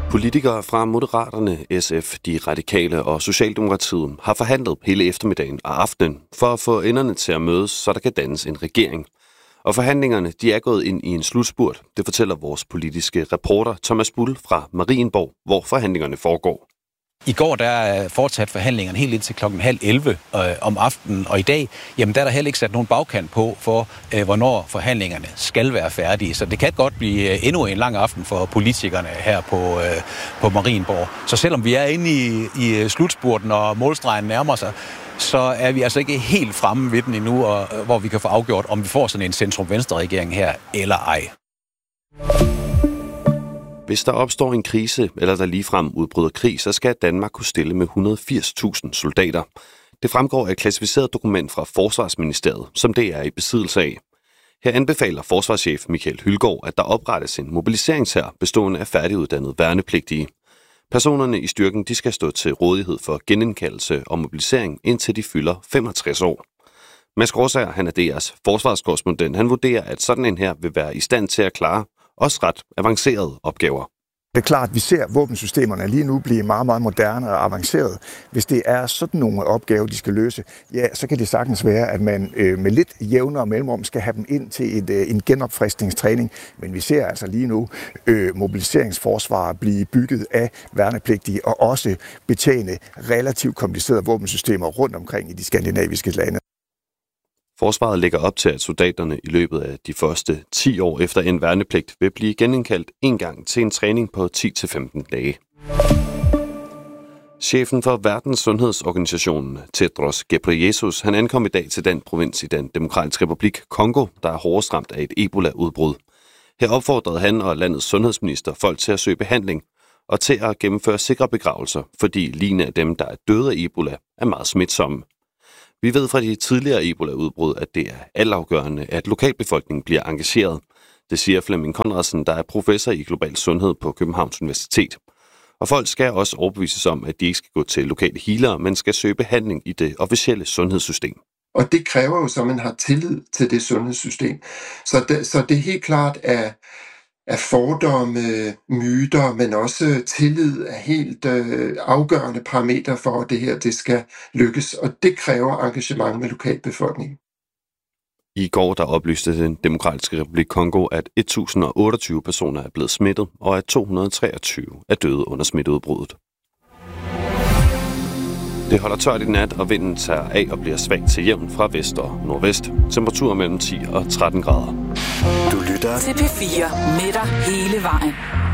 Politikere fra Moderaterne, SF, De Radikale og Socialdemokratiet har forhandlet hele eftermiddagen og aftenen for at få enderne til at mødes, så der kan dannes en regering. Og forhandlingerne de er gået ind i en slutspurt. Det fortæller vores politiske reporter Thomas Bull fra Marienborg, hvor forhandlingerne foregår. I går der er fortsat forhandlingerne helt indtil 10:30 om aftenen, og i dag jamen, der er der heller ikke sat nogen bagkant på for, hvornår forhandlingerne skal være færdige. Så det kan godt blive endnu en lang aften for politikerne her på Marienborg. Så selvom vi er inde i slutspurten, og målstregen nærmer sig, så er vi altså ikke helt fremme ved den endnu, og hvor vi kan få afgjort, om vi får sådan en centrum-venstre-regering her eller ej. Hvis der opstår en krise, eller der ligefrem udbryder krig, så skal Danmark kunne stille med 180.000 soldater. Det fremgår af et klassificeret dokument fra Forsvarsministeriet, som det er i besiddelse af. Her anbefaler forsvarschef Michael Hylgaard, at der oprettes en mobiliseringshær bestående af færdiguddannede værnepligtige. Personerne i styrken de skal stå til rådighed for genindkaldelse og mobilisering, indtil de fylder 65 år. Mads Gråsager, han er DR's forsvarskorrespondent. Han vurderer, at sådan en her vil være i stand til at klare også ret avancerede opgaver. Det er klart, at vi ser våbensystemerne lige nu blive meget, meget moderne og avancerede. Hvis det er sådan nogle opgaver, de skal løse, ja, så kan det sagtens være, at man med lidt jævnere mellemrum skal have dem ind til en genopfriskningstræning. Men vi ser altså lige nu mobiliseringsforsvar blive bygget af værnepligtige og også betjene relativt komplicerede våbensystemer rundt omkring i de skandinaviske lande. Forsvaret lægger op til, at soldaterne i løbet af de første 10 år efter en værnepligt vil blive genindkaldt en gang til en træning på 10-15 dage. Chefen for Verdens Sundhedsorganisation, Tedros Ghebreyesus, han ankom i dag til den provins i den Demokratiske Republik Kongo, der er hårdest ramt af et Ebola-udbrud. Her opfordrede han og landets sundhedsminister folk til at søge behandling og til at gennemføre sikre begravelser, fordi ligene af dem, der er døde af Ebola, er meget smitsomme. Vi ved fra de tidligere Ebola-udbrud, at det er altafgørende, at lokalbefolkningen bliver engageret. Det siger Flemming Conradsen, der er professor i global sundhed på Københavns Universitet. Og folk skal også overbevises om, at de ikke skal gå til lokale healere, men skal søge behandling i det officielle sundhedssystem. Og det kræver jo så, at man har tillid til det sundhedssystem. Så det er helt klart, at fordomme, myter, men også tillid er helt afgørende parametre for, at det her det skal lykkes. Og det kræver engagement med lokalbefolkningen. I går der oplyste den Demokratiske Republik Kongo, at 1028 personer er blevet smittet, og at 223 er døde under smitteudbruddet. Det holder tørt i nat, og vinden tager af og bliver svag til jævn fra vest og nordvest. Temperaturer mellem 10 og 13 grader. Du lytter til P4 med dig hele vejen.